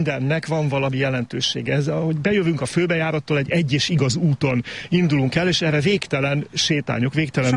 Mindennek van valami jelentősége. Ez, ahogy bejövünk a főbejárattól, egy és igaz úton indulunk el, és erre végtelen sétányok, végtelen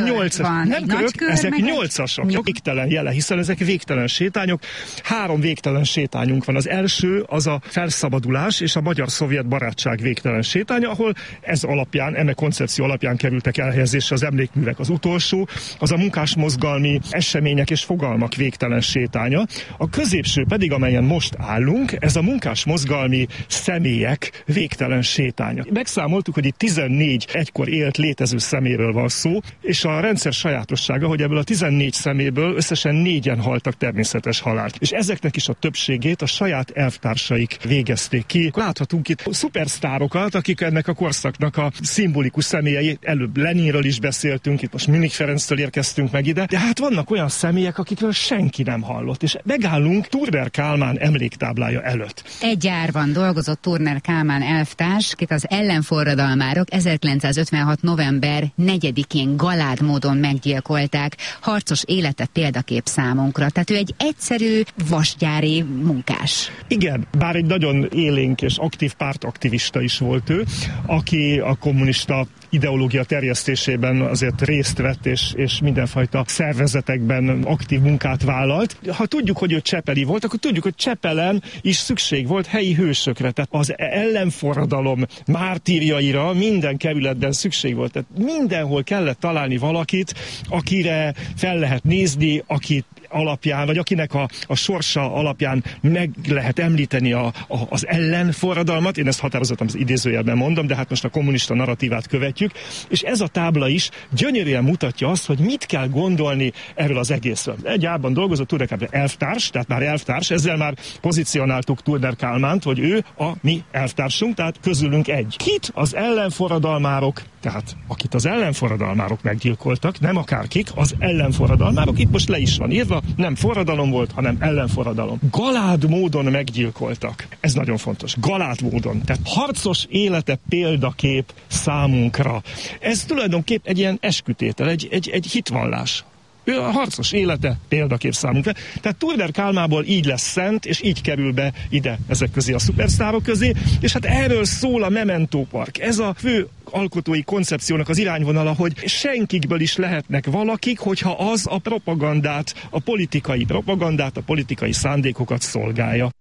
ezek 8-asok, végtelen jele, hiszen ezek végtelen sétányok. 3 végtelen sétányunk van. Az első az a felszabadulás és a magyar-szovjet barátság végtelen sétánya, ahol ez alapján, eme koncepció alapján kerültek elhelyezésre az emlékművek. Az utolsó, az a munkásmozgalmi események és fogalmak végtelen sétánya. A középső pedig, amelyen most állunk, ez a munkásmozgalmi személyek végtelen sétánya. Megszámoltuk, hogy itt 14 egykor élt létező szeméről van szó, és a rendszer sajátossága, hogy ebből a 14 szeméből összesen 4-en haltak természetes halált. És ezeknek is a többségét a saját elvtársaik végezték ki. Láthatunk itt szupersztárokat, akik ennek a korszaknak a szimbolikus személyei. Előbb Leninről is beszéltünk, itt most Münich Ferenctől érkeztünk meg ide, de hát vannak olyan személyek, akikről senki nem hallott, és megállunk Turner Kálmán emléktáblája előtt. Egy gyárban dolgozott Turner Kálmán elvtárs, akit az ellenforradalmárok 1956. november 4-én galád módon meggyilkolták. Harcos élete példakép számunkra. Tehát ő egy egyszerű vasgyári munkás. Igen, bár egy nagyon élénk és aktív pártaktivista is volt ő, aki a kommunista ideológia terjesztésében azért részt vett, és mindenfajta szervezetekben aktív munkát vállalt. Ha tudjuk, hogy ő csepeli volt, akkor tudjuk, hogy Csepelen is szükség volt helyi hősökre. Tehát az ellenforradalom mártírjaira minden kerületben szükség volt. Tehát mindenhol kellett találni valakit, akire fel lehet nézni, akit alapján, vagy akinek a sorsa alapján meg lehet említeni az ellenforradalmat. Én ezt határozottan az idézőjelben mondom, de hát most a kommunista narratívát követjük. És ez a tábla is gyönyörűen mutatja azt, hogy mit kell gondolni erről az egészről. Egy árban dolgozott Turner Kálmán elvtárs, tehát már elvtárs, ezzel már pozícionáltuk Turner Kálmánt, hogy ő a mi elvtársunk, tehát közülünk egy. Kit az ellenforradalmárok, tehát akit az ellenforradalmárok meggyilkoltak, nem akárkik, az ellenforradalmárok, itt most le is van írva, nem forradalom volt, hanem ellenforradalom. Galád módon meggyilkoltak. Ez nagyon fontos. Galád módon. Tehát harcos élete példakép számunkra. Ez tulajdonképp egy ilyen eskütétel, egy hitvallás. Ő a harcos élete példakép számunkra. Tehát Turner Kálmából így lesz szent, és így kerül be ide ezek közé a szupersztárok közé, és hát erről szól a Memento Park. Ez a fő alkotói koncepciónak az irányvonala, hogy senkikből is lehetnek valakik, hogyha az a propagandát, a politikai propagandát, a politikai szándékokat szolgálja.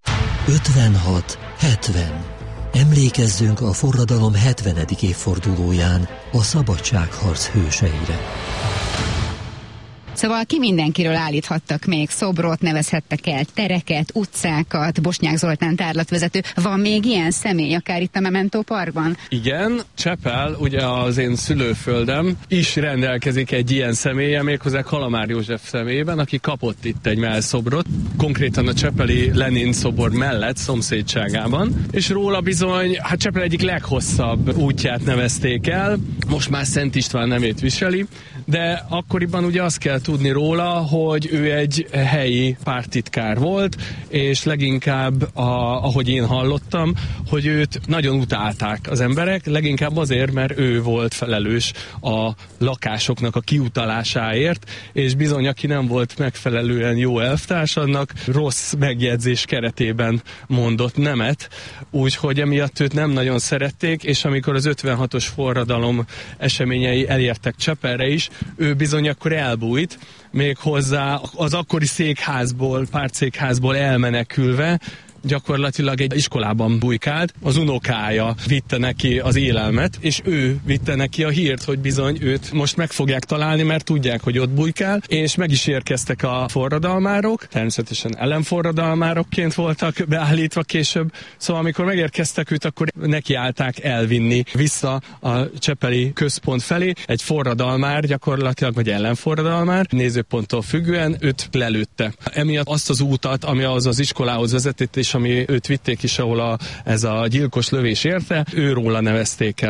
56-70. Emlékezzünk a forradalom 70. évfordulóján a szabadságharc hőseire. Szóval ki mindenkiről állíthattak még szobrot, nevezhettek el tereket, utcákat, Bosnyák Zoltán tárlatvezető. Van még ilyen személy, akár itt a Memento Parkban? Igen, Csepel, ugye az én szülőföldem is rendelkezik egy ilyen személlyel, méghozzá Kalamár József személyében, aki kapott itt egy mellszobrot, konkrétan a csepeli Lenin szobor mellett, szomszédságában, és róla bizony, hát Csepel egyik leghosszabb útját nevezték el, most már Szent István nevét viseli, de akkoriban ugye azt kell tudni róla, hogy ő egy helyi párttitkár volt, és leginkább, ahogy én hallottam, hogy őt nagyon utálták az emberek, leginkább azért, mert ő volt felelős a lakásoknak a kiutalásáért, és bizony, aki nem volt megfelelően jó elvtárs, annak rossz megjegyzés keretében mondott nemet, úgyhogy emiatt őt nem nagyon szerették, és amikor az 56-os forradalom eseményei elértek Csepelre is, ő bizony akkor elbújt, méghozzá az akkori székházból, pártszékházból elmenekülve, gyakorlatilag egy iskolában bujkált, az unokája vitte neki az élelmet, és ő vitte neki a hírt, hogy bizony őt most meg fogják találni, mert tudják, hogy ott bujkál, és meg is érkeztek a forradalmárok, természetesen ellenforradalmárokként voltak beállítva később, szóval amikor megérkeztek őt, akkor nekiállták elvinni vissza a csepeli központ felé, egy forradalmár gyakorlatilag, vagy ellenforradalmár, nézőponttól függően őt lelőtte. Emiatt azt az útat, ami az iskolához vezetett, és ami őt vitték is, ahol ez a gyilkos lövés érte, őróla nevezték el.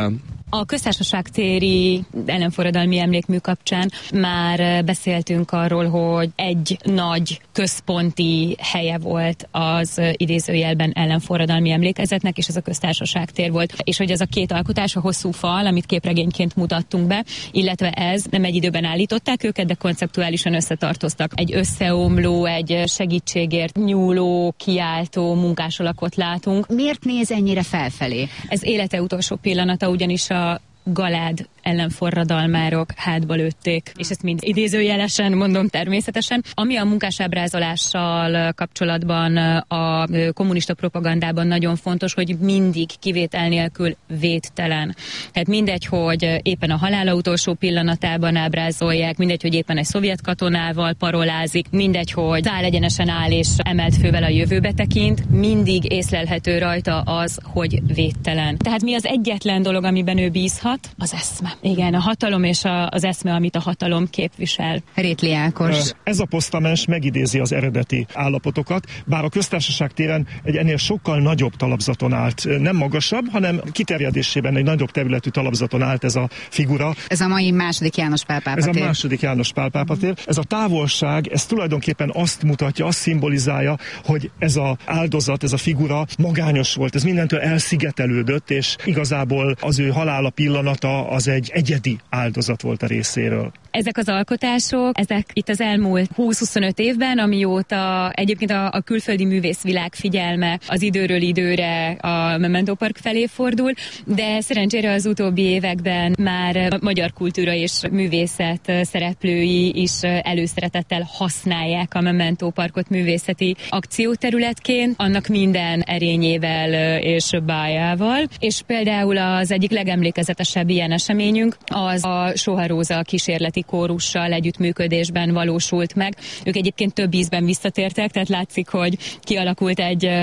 A Köztársaság téri ellenforradalmi emlékmű kapcsán már beszéltünk arról, hogy egy nagy központi helye volt az idézőjelben ellenforradalmi emlékezetnek, és ez a Köztársaság tér volt. És hogy ez a két alkotás, a hosszú fal, amit képregényként mutattunk be, illetve ez nem egy időben állították őket, de konceptuálisan összetartoztak. Egy összeomló, egy segítségért nyúló, kiáltó munkásalakot látunk. Miért néz ennyire felfelé? Ez élete utolsó pillanata, ugyanis a Galád ellenforradalmárok hátba lőtték, és ezt mind idézőjelesen mondom természetesen. Ami a munkásábrázolással kapcsolatban a kommunista propagandában nagyon fontos, hogy mindig kivétel nélkül védtelen. Tehát mindegy, hogy éppen a halála utolsó pillanatában ábrázolják, mindegy, hogy éppen egy szovjet katonával parolázik, mindegy, hogy száll egyenesen áll és emelt fővel a jövőbe tekint, mindig észlelhető rajta az, hogy védtelen. Tehát mi az egyetlen dolog, amiben ő bízhat? Az eszme. Igen, a hatalom és az eszme, amit a hatalom képvisel. Rétli Ákos. Ez a posztamens megidézi az eredeti állapotokat, bár a Köztársaság téren egy ennél sokkal nagyobb talapzaton állt. Nem magasabb, hanem kiterjedésében egy nagyobb területű talapzaton állt ez a figura. Ez a mai második János Pál pápa tér. Ez a második János Pál pápa tér. Ez a távolság, ez tulajdonképpen azt mutatja, azt szimbolizálja, hogy ez az áldozat, ez a figura magányos volt, ez mindentől elszigetelődött, és igazából az ő halála pillanata az egy egyedi áldozat volt a részéről. Ezek az alkotások, ezek itt az elmúlt 20-25 évben, amióta egyébként a külföldi művészvilág figyelme az időről időre a Memento Park felé fordul, de szerencsére az utóbbi években már magyar kultúra és művészet szereplői is előszeretettel használják a Memento Parkot művészeti akcióterületként, annak minden erényével és bájával. És például az egyik legemlékezetesebb ilyen eseményünk az a Soha Róza kísérleti kórussal együttműködésben valósult meg. Ők egyébként több ízben visszatértek, tehát látszik, hogy kialakult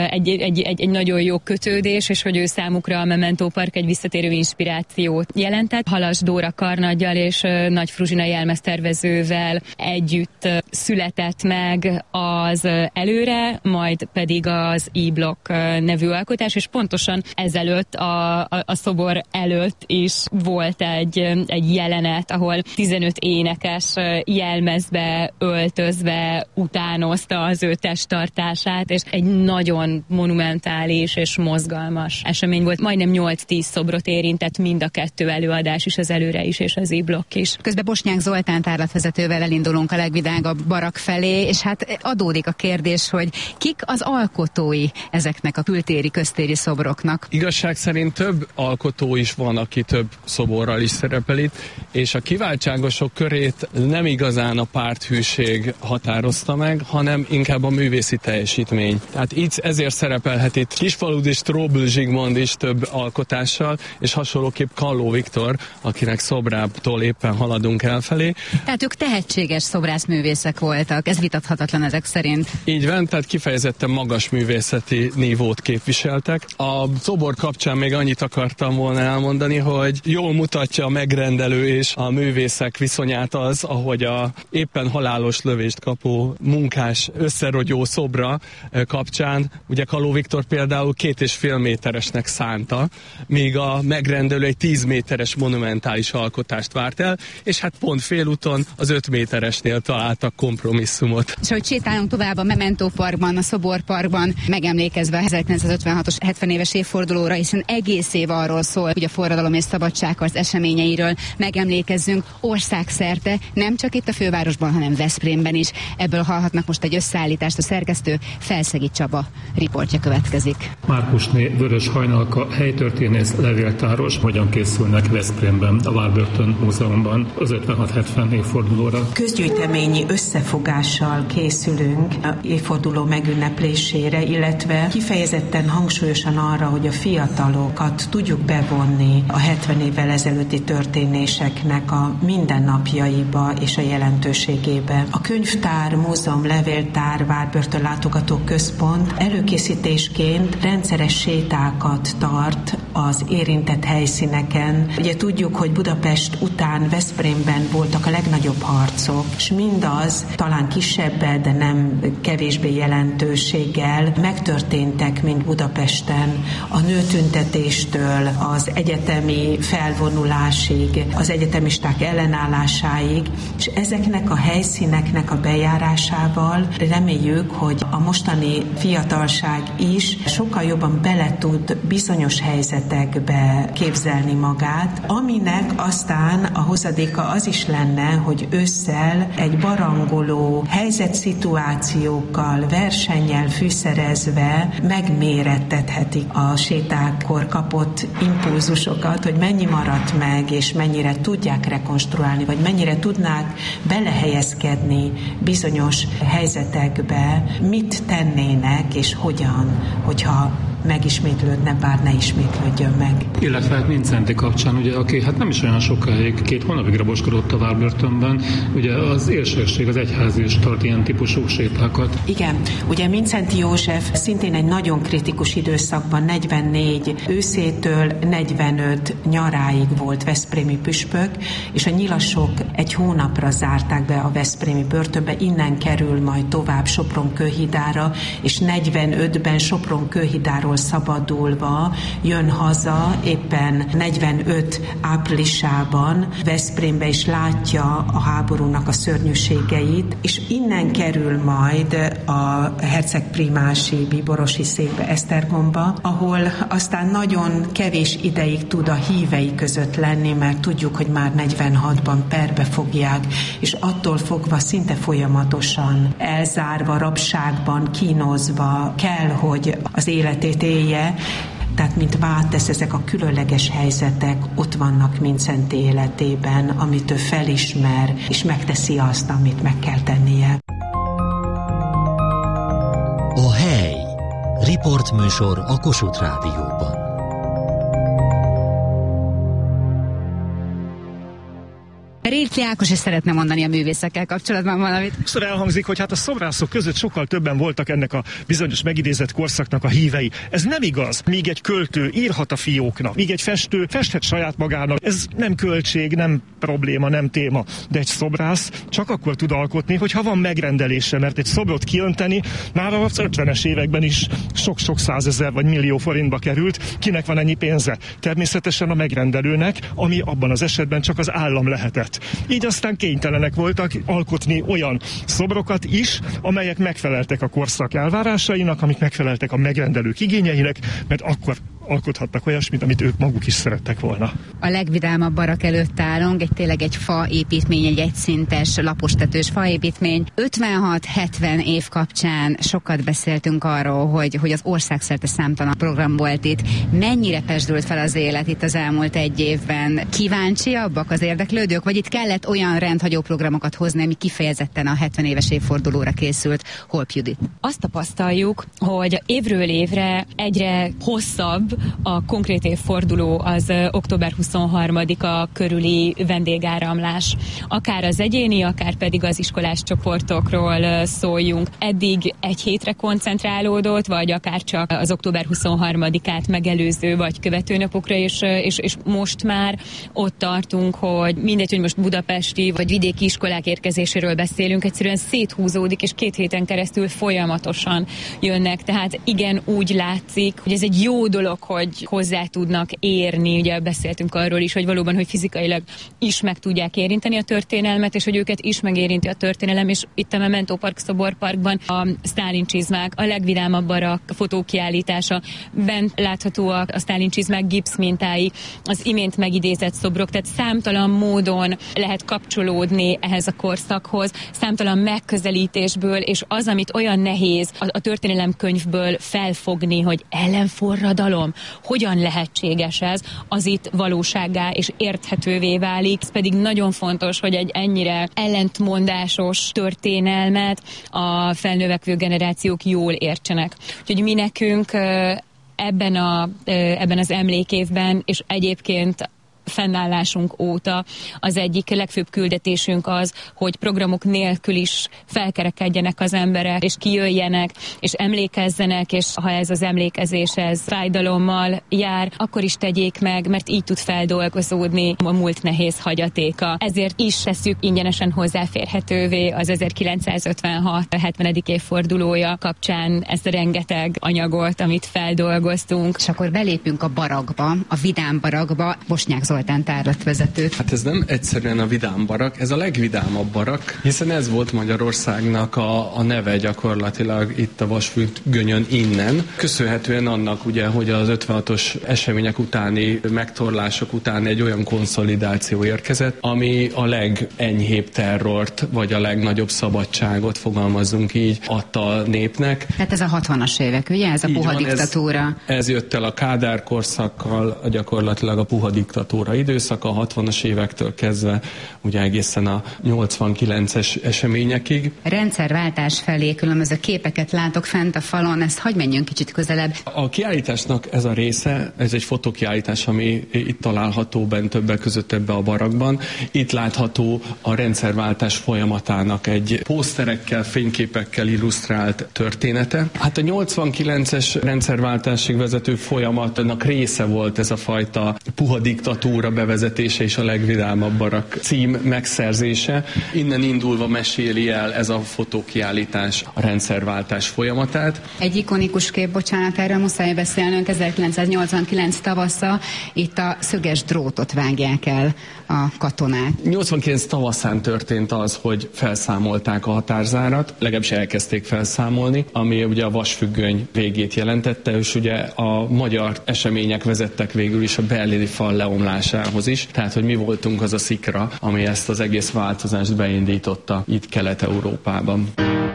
egy nagyon jó kötődés, és hogy ő számukra a Memento Park egy visszatérő inspirációt jelentett. Halas Dóra karnaggyal és Nagy Fruzsina jelmeztervezővel együtt született meg az Előre, majd pedig az E-Block nevű alkotás, és pontosan ezelőtt a szobor előtt is volt egy jelenet, ahol 15 énekes jelmezbe öltözve utánozta az ő testtartását, és egy nagyon monumentális és mozgalmas esemény volt. Majdnem 8-10 szobrot érintett mind a kettő előadás is, az Előre is és az E-Block is. Közben Bosnyák Zoltán tárlatvezetővel elindulunk a legvidágabb barak felé, és hát adódik a kérdés, hogy kik az alkotói ezeknek a kültéri, köztéri szobroknak? Igazság szerint több alkotó is van, aki több szoborral is szerepel itt, és a kiváltságosok körét nem igazán a párthűség határozta meg, hanem inkább a művészi teljesítmény. Tehát így ezért szerepelhet itt Kisfaludy és Tróbül Zsigmond is több alkotással, és hasonlóképp Kalló Viktor, akinek szobrából éppen haladunk elfelé. Tehát ők tehetséges szobrászművészek voltak, ez vitathatatlan ezek szerint. Így van, tehát kifejezetten magas művészeti nívót képviseltek. A szobor kapcsán még annyit akartam volna elmondani, hogy jól mutatja a megrendelő és a művészek viszonyát az, ahogy a éppen halálos lövést kapó munkás összerogyó szobra kapcsán, ugye Kalló Viktor például 2,5 méteresnek szánta, míg a megrendelő egy 10 méteres monumentális alkotást várt el, és hát pont félúton az 5 méteresnél találtak kompromisszumot. És hogy sétálunk tovább a Memento Parkban, a Szoborparkban, megemlékezve a 1956-os 70 éves évfordulóra, hiszen egész év arról szól, hogy a forradalom és szabadságharc eseményeiről megemlékezzünk országszerte, nem csak itt a fővárosban, hanem Veszprémben is. Ebből hallhatnak most egy összeállítást, a szerkesztő Felszegi Csaba riportja következik. Márkusné Vörös Hajnalka helytörténész, levéltáros, hogyan készülnek Veszprémben, a Warburton Múzeumban az 56-70 évfordulóra. Közgyűjteményi összefogással készülünk a évforduló megünneplésére, illetve kifejezetten hangsúlyosan arra, hogy a fiatalokat tudjuk bevonni a 70 évvel ezelőtti történéseknek a mindennapjaiba és a jelentőségébe. A könyvtár, múzeum, levéltár, Warburton látogatóközpont előkészítésként rendszeres sétákat tart az érintett helyszíneken. Ugye tudjuk, hogy Budapest után Veszprémben voltak a legnagyobb harcok, és mindaz talán kisebbel, de nem kevésbé jelentőséggel megtörténtek, mint Budapesten, a nőtüntetéstől az egyetemi felvonulásig, az egyetemisták ellenállásáig, és ezeknek a helyszíneknek a bejárásával reméljük, hogy a mostani fiatalság is sokkal jobban bele tud bizonyos helyzetekbe képzelni magát, aminek aztán a hozadéka az is lenne, hogy ősszel egy barangoló helyzetszituációkkal, versennyel fűszerezve megmérettethetik a sétákkor kapott impulzusokat, hogy mennyi maradt meg, és mennyire tudják rekonstruálni, vagy mennyire tudnák belehelyezkedni bizonyos helyzetekbe, mit tennének, és hogyan, hogyha megismétlődne, bár ne ismétlődjön meg. Illetve hát Mindszenty kapcsán, ugye, aki hát nem is olyan sokáig, 2 hónapig raboskodott a várbörtönben, ugye az érsőség, az egyházi is tart ilyen típusú sétákat. Igen, ugye Mindszenty József szintén egy nagyon kritikus időszakban, 44 őszétől 45 nyaráig volt veszprémi püspök, és a nyilasok egy hónapra zárták be a veszprémi börtönbe, innen kerül majd tovább Sopron-Kőhidára, és 45-ben Sopron-Kőhidáról szabadulva jön haza, éppen 45 áprilisában Veszprémbe is látja a háborúnak a szörnyűségeit, és innen kerül majd a hercegprimási bíborosi székbe, Esztergomba, ahol aztán nagyon kevés ideig tud a hívei között lenni, mert tudjuk, hogy már 46-ban perbe fogják, és attól fogva szinte folyamatosan elzárva, rabságban, kínozva kell, hogy az életét élje. Tehát, mint vátesz, ezek a különleges helyzetek ott vannak Mindszenty életében, amit ő felismer, és megteszi azt, amit meg kell tennie. A hely. Riportműsor a Kossuth Rádióban. Réczi Ákos is szeretne mondani a művészekkel kapcsolatban valamit. Sokszor elhangzik, hogy hát a szobrászok között sokkal többen voltak ennek a bizonyos megidézett korszaknak a hívei. Ez nem igaz. Míg egy költő írhat a fióknak, míg egy festő festhet saját magának. Ez nem költség, nem probléma, nem téma. De egy szobrász csak akkor tud alkotni, hogyha van megrendelése, mert egy szobrot kiönteni már az 50-es években is sok-sok százezer vagy millió forintba került. Kinek van ennyi pénze? Természetesen a megrendelőnek, ami abban az esetben csak az állam lehetett. Így aztán kénytelenek voltak alkotni olyan szobrokat is, amelyek megfeleltek a korszak elvárásainak, amik megfeleltek a megrendelők igényeinek, mert akkor alkothattak olyasmit, amit ők maguk is szerettek volna. A legvidámabb barak előtt állunk, tényleg egy faépítmény, egy egyszintes, lapostetős faépítmény. 56-70 év kapcsán sokat beszéltünk arról, hogy az országszerte számtalan program volt itt. Mennyire pesdült fel az élet itt az elmúlt egy évben? Kíváncsiabbak az érdeklődők, vagy itt kellett olyan rendhagyó programokat hozni, ami kifejezetten a 70 éves évfordulóra készült? Holp Judit. Azt tapasztaljuk, hogy évről évre egyre hosszabb a konkrét évforduló, az október 23-a körüli vendégáramlás. Akár az egyéni, akár pedig az iskolás csoportokról szóljunk. Eddig egy hétre koncentrálódott, vagy akár csak az október 23-át megelőző, vagy követő napokra, és most már ott tartunk, hogy mindegy, hogy most budapesti, vagy vidéki iskolák érkezéséről beszélünk, egyszerűen széthúzódik, és 2 héten keresztül folyamatosan jönnek. Tehát igen, úgy látszik, hogy ez egy jó dolog, hogy hozzá tudnak érni. Ugye beszéltünk arról is, hogy valóban, hogy fizikailag is meg tudják érinteni a történelmet, és hogy őket is megérinti a történelem, és itt a Memento Park szoborparkban a Sztálin csizmák, a legvidámabb barak fotókiállítása, bent láthatóak a Sztálin csizmák gipszmintái, az imént megidézett szobrok, tehát számtalan módon lehet kapcsolódni ehhez a korszakhoz, számtalan megközelítésből, és az, amit olyan nehéz a történelemkönyvből felfogni, hogy ellenforradalom, hogyan lehetséges ez, az itt valósággá és érthetővé válik. Ez pedig nagyon fontos, hogy egy ennyire ellentmondásos történelmet a felnövekvő generációk jól értsenek. Úgyhogy mi nekünk ebben az emlékévben, és egyébként fennállásunk óta az egyik legfőbb küldetésünk az, hogy programok nélkül is felkerekedjenek az emberek, és kijöjjenek, és emlékezzenek, és ha ez az emlékezés ez fájdalommal jár, akkor is tegyék meg, mert így tud feldolgozódni a múlt nehéz hagyatéka. Ezért is tesszük ingyenesen hozzáférhetővé az 1956 70. évfordulója kapcsán ezt a rengeteg anyagot, amit feldolgoztunk. És akkor belépünk a barakba, a Vidám barakba, Bosnyák Zoltán tárlatvezető. Hát ez nem egyszerűen a vidám barak, ez a legvidámabb barak, hiszen ez volt Magyarországnak a neve gyakorlatilag itt a Vasfüggönyön innen. Köszönhetően annak ugye, hogy az 56-os események utáni megtorlások után egy olyan konszolidáció érkezett, ami a legenyhébb terrort, vagy a legnagyobb szabadságot, fogalmazzunk így, adta a népnek. Tehát ez a 60-as évek, ugye? Ez a puha diktatúra. Ez jött el a Kádár korszakkal, gyakorlatilag a puha diktatúra időszaka, a 60-as évektől kezdve, ugye egészen a 89-es eseményekig. Rendszerváltás felé különböző képeket látok fent a falon, ezt hadd menjünk kicsit közelebb. A kiállításnak ez a része, ez egy fotókiállítás, ami itt található bent többek között ebbe a barakban. Itt látható a rendszerváltás folyamatának egy pószterekkel, fényképekkel illusztrált története. Hát a 89-es rendszerváltásig vezető folyamatnak része volt ez a fajta puha diktatúra bevezetése és a legvidámabb barak cím megszerzése. Innen indulva meséli el ez a fotókiállítás a rendszerváltás folyamatát. Egy ikonikus kép, bocsánat, erről muszáj beszélnünk, 1989 tavasza, itt a szöges drótot vágják el a katonák. 89 tavaszán történt az, hogy felszámolták a határzárat, legalábbis elkezdték felszámolni, ami ugye a vasfüggöny végét jelentette, és ugye a magyar események vezettek végül is a berlini fal leomlásához is, tehát hogy mi voltunk az a szikra, ami ezt az egész változást beindította itt Kelet-Európában.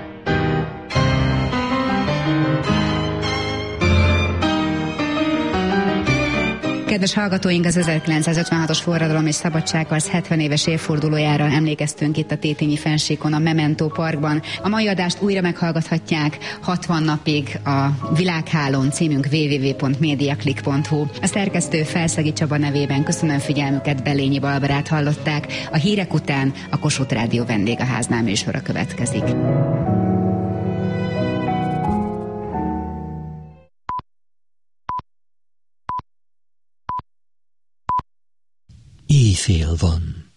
Kedves hallgatóink, az 1956-os forradalom és szabadságharc 70 éves évfordulójára emlékeztünk itt a Tétényi fennsíkon, a Memento Parkban. A mai adást újra meghallgathatják 60 napig a Világhálón, címünk www.mediaclick.hu. A szerkesztő Felszegi Csaba nevében köszönöm figyelmüket, Belényi Balbarát hallották. A hírek után a Kossuth Rádió vendégháznál műsora következik. Éjfél van.